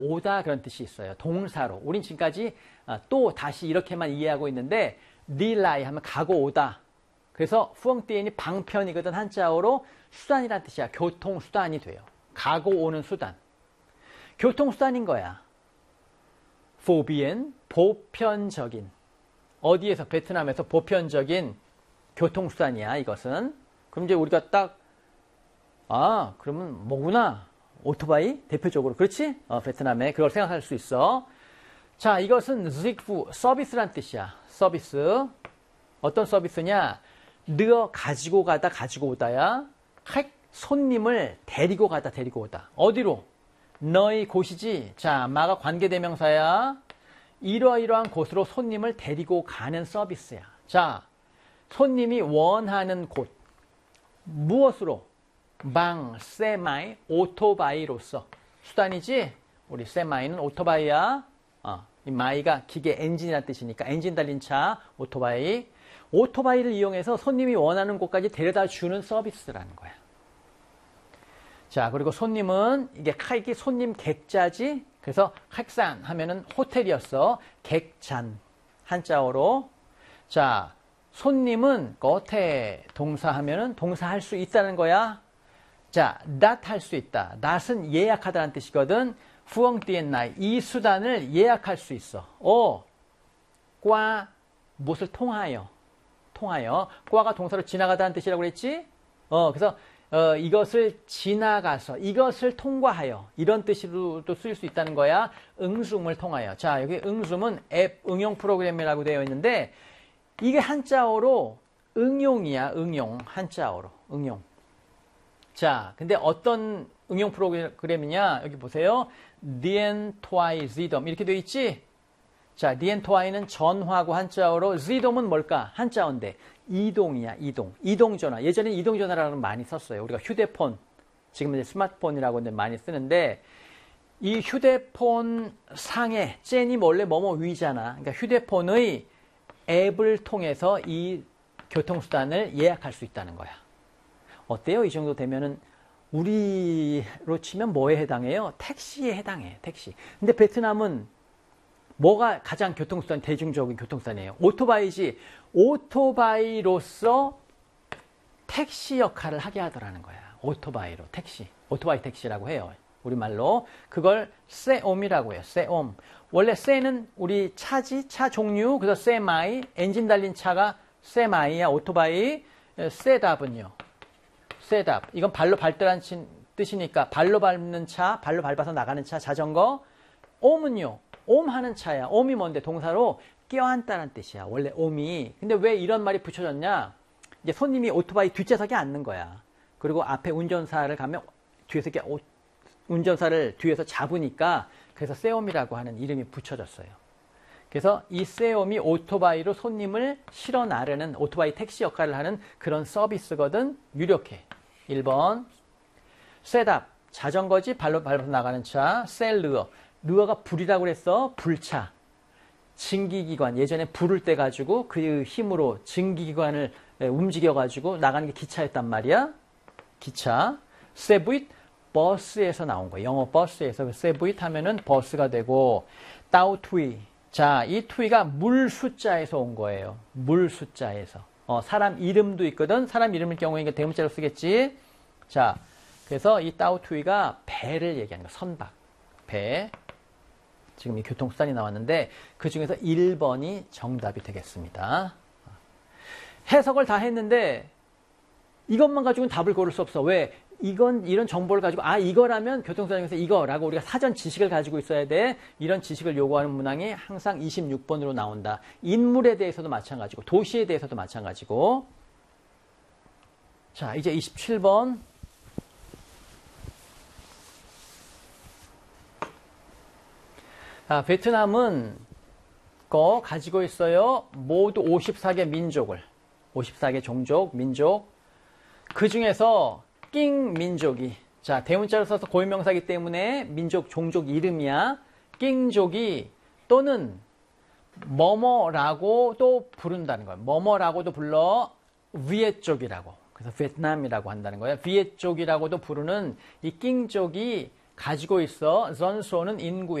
오다 그런 뜻이 있어요. 동사로. 우린 지금까지 또 다시 이렇게만 이해하고 있는데 리라이 하면 가고 오다. 그래서 푸엉띠엔이 방편이거든. 한자어로 수단이란 뜻이야. 교통수단이 돼요. 가고 오는 수단. 교통수단인 거야. 포비엔 보편적인. 어디에서? 베트남에서 보편적인 교통수단이야. 이것은. 그럼 이제 우리가 딱 그러면 뭐구나. 오토바이 대표적으로. 그렇지? 베트남에 그걸 생각할 수 있어. 자, 이것은 직후 서비스란 뜻이야. 서비스. 어떤 서비스냐? 르어 가지고 가다 가지고 오다야. khách 손님을 데리고 가다 데리고 오다. 어디로? 너희 곳이지. 자, 마가 관계대명사야. 이러이러한 곳으로 손님을 데리고 가는 서비스야. 자, 손님이 원하는 곳. 무엇으로? 방, 세마이, 오토바이로서. 수단이지? 우리 세마이는 오토바이야. 이 마이가 기계 엔진이라는 뜻이니까 엔진 달린 차, 오토바이. 오토바이를 이용해서 손님이 원하는 곳까지 데려다 주는 서비스라는 거야. 자, 그리고 손님은 이게 카이기 손님 객자지. 그래서 khách sạn 하면은 호텔이었어. 객잔 한자어로. 자, 손님은 거태 동사 하면은 동사 할 수 있다는 거야. 자, that 할 수 있다. that은 예약하다는 뜻이거든. 푸엉띠엔나이 이 수단을 예약할 수 있어. 과 무엇을 통하여. 과가 동사로 지나가다는 뜻이라고 그랬지? 그래서 이것을 지나가서, 이것을 통과하여 이런 뜻으로도 쓰일 수 있다는 거야. 응숨을 통하여. 자, 여기 응숨은 앱 응용 프로그램이라고 되어 있는데 이게 한자어로 응용이야. 응용. 한자어로 응용. 자, 근데 어떤 응용 프로그램이냐? 여기 보세요. dien toi zidom 이렇게 되어 있지? 자, dien toi는 전화고 한자어로 zidom은 뭘까? 한자어인데 이동이야. 이동전화. 예전에 이동전화라는 걸 많이 썼어요. 우리가 휴대폰, 지금 이제 스마트폰이라고 많이 쓰는데 이 휴대폰 상에 젠이 원래 뭐뭐 위잖아. 그러니까 휴대폰의 앱을 통해서 이 교통수단을 예약할 수 있다는 거야. 어때요? 이 정도 되면은 우리로 치면 뭐에 해당해요? 택시에 해당해. 택시. 근데 베트남은 뭐가 가장 교통수단, 대중적인 교통수단이에요? 오토바이지. 오토바이로서 택시 역할을 하게 하더라는 거야. 오토바이로 택시. 오토바이 택시라고 해요. 우리말로. 그걸 세옴이라고 해요. 세옴. 원래 세는 우리 차지, 차 종류. 그래서 세마이, 엔진 달린 차가 세마이야. 오토바이. 세답은요. 세답. 이건 발로 밟더란 뜻이니까 발로 밟는 차, 발로 밟아서 나가는 차, 자전거. 옴은요. 옴 하는 차야. 옴이 뭔데? 동사로 껴안다는 뜻이야. 원래 옴이. 근데 왜 이런 말이 붙여졌냐? 이제 손님이 오토바이 뒷좌석에 앉는 거야. 그리고 앞에 운전사를 가면 뒤에서 이렇게 운전사를 뒤에서 잡으니까 그래서 세옴이라고 하는 이름이 붙여졌어요. 그래서 이 세옴이 오토바이로 손님을 실어 나르는 오토바이 택시 역할을 하는 그런 서비스거든. 유력해. 1번. 셋업. 자전거지. 발로 밟아서 나가는 차. 셀르어. 르어가 불이라고 그랬어. 불차. 증기기관. 예전에 불을 떼 가지고 그 힘으로 증기기관을 움직여 가지고 나가는 게 기차였단 말이야. 기차. 세부잇. 버스에서 나온 거예요. 영어 버스에서. 세부잇 하면은 버스가 되고. 따우투이. 자, 이 투이가 물 숫자에서 온 거예요. 물 숫자에서. 사람 이름도 있거든. 사람 이름일 경우에 대문자로 쓰겠지. 자, 그래서 이 따우투이가 배를 얘기하는 거야. 선박. 배. 지금 이 교통수단이 나왔는데 그 중에서 1번이 정답이 되겠습니다. 해석을 다 했는데 이것만 가지고는 답을 고를 수 없어. 왜? 이런 정보를 가지고 이거라면 교통수단에서 이거라고 우리가 사전 지식을 가지고 있어야 돼. 이런 지식을 요구하는 문항이 항상 26번으로 나온다. 인물에 대해서도 마찬가지고 도시에 대해서도 마찬가지고. 자, 이제 27번. 자, 베트남은 가지고 있어요. 모두 54개 민족을. 54개 종족, 민족. 그 중에서 낑 민족이, 자, 대문자로 써서 고유명사이기 때문에 민족, 종족 이름이야. 낑족이 또는 뭐뭐라고도 부른다는 거야. 뭐뭐라고도 불러. 위에쪽이라고. 그래서 베트남이라고 한다는 거야. 위에쪽이라고도 부르는 이 낑족이 가지고 있어. 전소는 인구야.